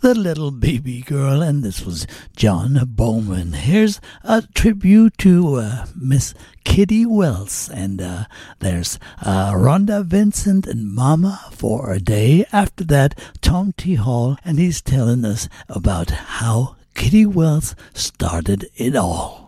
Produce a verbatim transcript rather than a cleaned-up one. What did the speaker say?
The Little Baby Girl, and this was John Bowman. Here's a tribute to uh, Miss Kitty Wells, and uh, there's uh, Rhonda Vincent and Mama for a Day. After that, Tom T. Hall, and he's telling us about how Kitty Wells started it all.